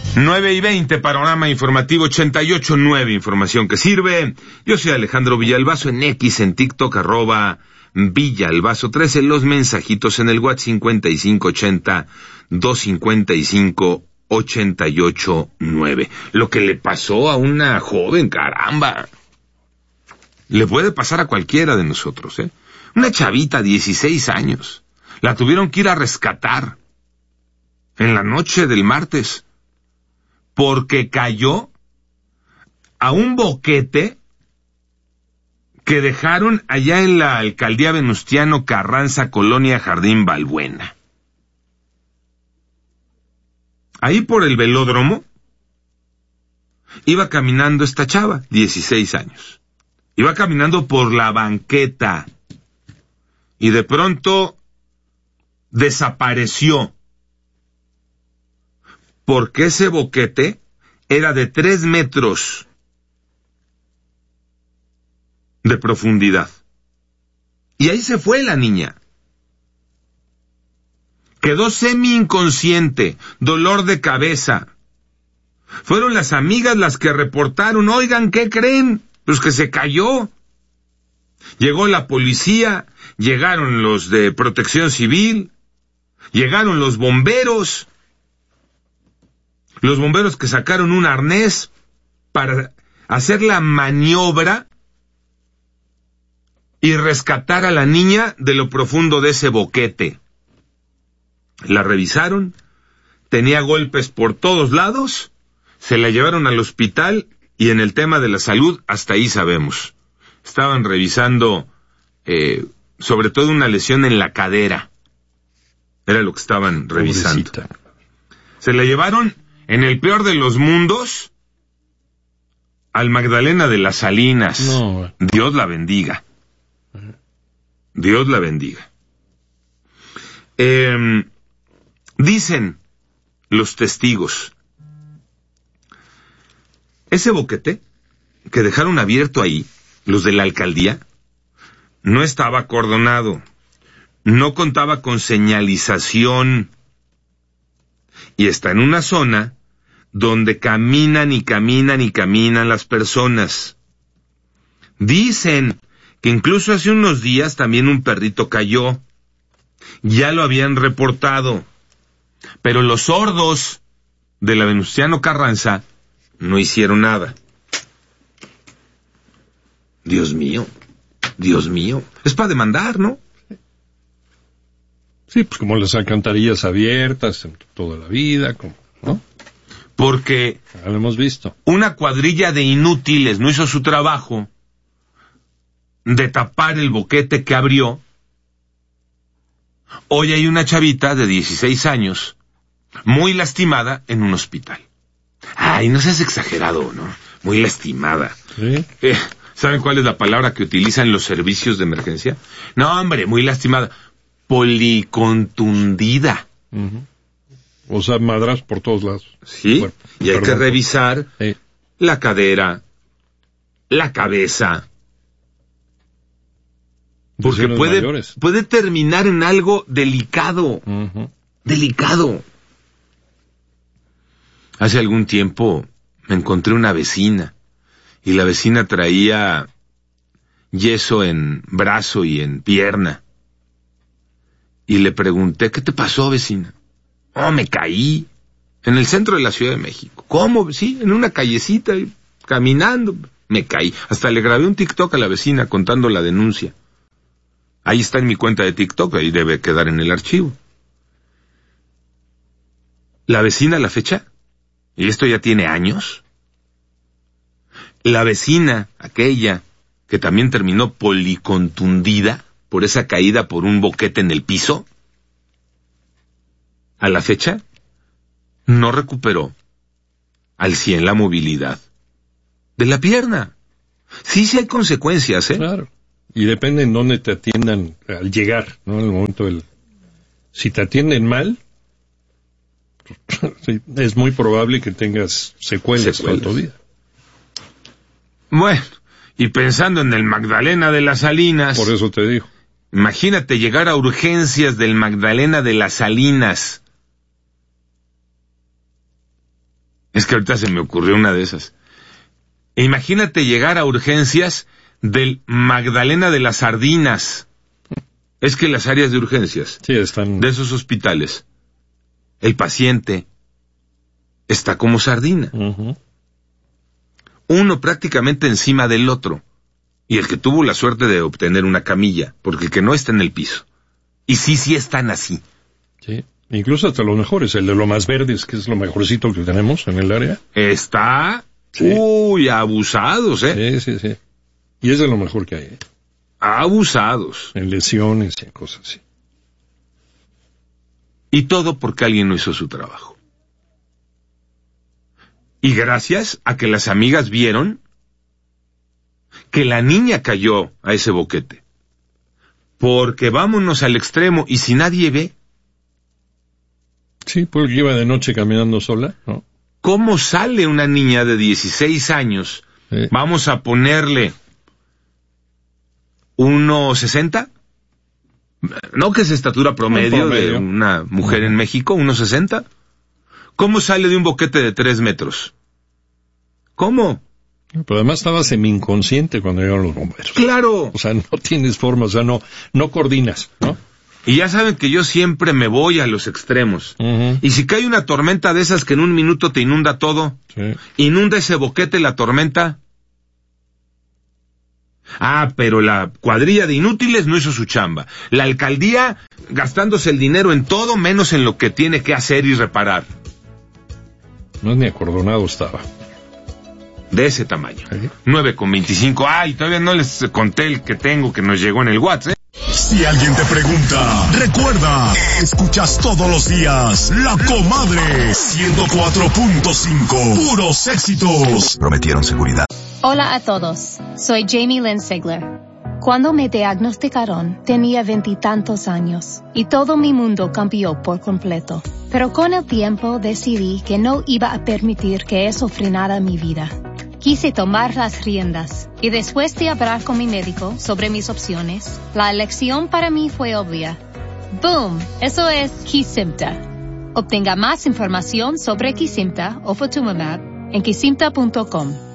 9:20, panorama informativo 88.9, información que sirve. Yo soy Alejandro Villalbazo, en X, en TikTok, @Villalbazo13, los mensajitos en el WhatsApp 5580-255-88.9. Lo que le pasó a una joven, caramba. Le puede pasar a cualquiera de nosotros, ¿eh? Una chavita, 16 años. La tuvieron que ir a rescatar en la noche del martes, porque cayó a un boquete que dejaron allá en la alcaldía Venustiano Carranza, Colonia Jardín Balbuena. Ahí por el velódromo iba caminando esta chava, 16 años. Iba caminando por la banqueta y de pronto desapareció, porque ese boquete era de 3 metros de profundidad. Y ahí se fue la niña. Quedó semi-inconsciente, dolor de cabeza. Fueron las amigas las que reportaron, oigan, ¿qué creen? Pues que se cayó. Llegó la policía, llegaron los de Protección Civil, llegaron los bomberos que sacaron un arnés para hacer la maniobra y rescatar a la niña de lo profundo de ese boquete. La revisaron, tenía golpes por todos lados, se la llevaron al hospital y en el tema de la salud, hasta ahí sabemos. Estaban revisando sobre todo una lesión en la cadera. Era lo que estaban revisando. Pobrecita. Se la llevaron, en el peor de los mundos, al Magdalena de las Salinas. No. Dios la bendiga. Dios la bendiga. Dicen los testigos, ese boquete que dejaron abierto ahí, los de la alcaldía, no estaba acordonado, no contaba con señalización y está en una zona donde caminan las personas. Dicen que incluso hace unos días también un perrito cayó. Ya lo habían reportado, pero los sordos de la Venustiano Carranza no hicieron nada. Dios mío, es para demandar, ¿no? Sí, pues como las alcantarillas abiertas en toda la vida, ¿no? Porque ya lo hemos visto. Una cuadrilla de inútiles no hizo su trabajo de tapar el boquete que abrió. Hoy hay una chavita de 16 años, muy lastimada, en un hospital. Ay, no seas exagerado, ¿no? Muy lastimada. ¿Sí? ¿Saben cuál es la palabra que utilizan los servicios de emergencia? No, hombre, muy lastimada. Policontundida. Uh-huh. O sea, madras por todos lados. Sí, y hay que revisar la cadera, la cabeza. Porque puede terminar en algo delicado. Uh-huh. Delicado. Hace algún tiempo me encontré una vecina y la vecina traía yeso en brazo y en pierna. Y le pregunté, ¿qué te pasó, vecina? Oh, me caí en el centro de la Ciudad de México. ¿Cómo? Sí, en una callecita, caminando, me caí. Hasta le grabé un TikTok a la vecina contando la denuncia. Ahí está en mi cuenta de TikTok, ahí debe quedar en el archivo. La vecina a la fecha, y esto ya tiene años, la vecina, aquella que también terminó policontundida por esa caída por un boquete en el piso, a la fecha no recuperó al 100 la movilidad de la pierna. Sí hay consecuencias, ¿eh? Claro. Y depende en dónde te atiendan al llegar, ¿no? En el momento si te atienden mal, es muy probable que tengas secuelas toda tu vida. Bueno, y pensando en el Magdalena de las Salinas... Por eso te digo. Imagínate llegar a urgencias del Magdalena de las Salinas Es que ahorita se me ocurrió una de esas. Imagínate llegar a urgencias del Magdalena de las Sardinas. Es que las áreas de urgencias están... de esos hospitales, el paciente está como sardina. Uh-huh. Uno prácticamente encima del otro. Y el que tuvo la suerte de obtener una camilla, porque el que no está en el piso. Y sí están así. Sí, incluso hasta los mejores, el de lo más verdes, que es lo mejorcito que tenemos en el área. Está, abusados, Sí. Y es de lo mejor que hay, Abusados. En lesiones y cosas así. Y todo porque alguien no hizo su trabajo. Y gracias a que las amigas vieron que la niña cayó a ese boquete. Porque vámonos al extremo, y si nadie ve... Sí, porque iba de noche caminando sola, ¿no? ¿Cómo sale una niña de 16 años? Vamos a ponerle 1.60. No, que es estatura promedio de una mujer en México, 1.60. ¿Cómo sale de un boquete de 3 metros? ¿Cómo? Pero además estaba semi-inconsciente cuando llegaron los bomberos. ¡Claro! O sea, no tienes forma, o sea, no coordinas, ¿no? Y ya saben que yo siempre me voy a los extremos. Uh-huh. Y si cae una tormenta de esas que en un minuto te inunda todo, inunda ese boquete la tormenta. Pero la cuadrilla de inútiles no hizo su chamba. La alcaldía gastándose el dinero en todo menos en lo que tiene que hacer y reparar. No es ni acordonado estaba. De ese tamaño. 9.25. Y todavía no les conté el que tengo que nos llegó en el WhatsApp. Si alguien te pregunta, recuerda, escuchas todos los días La Comadre 104.5, puros éxitos. Prometieron seguridad. Hola a todos, soy Jamie Lynn Sigler. Cuando me diagnosticaron, tenía 20 y tantos años, y todo mi mundo cambió por completo. Pero con el tiempo decidí que no iba a permitir que eso frenara mi vida. Quise tomar las riendas, y después de hablar con mi médico sobre mis opciones, la elección para mí fue obvia. ¡Boom! Eso es Kesimpta. Obtenga más información sobre Kesimpta o Ofatumumab en kesimpta.com.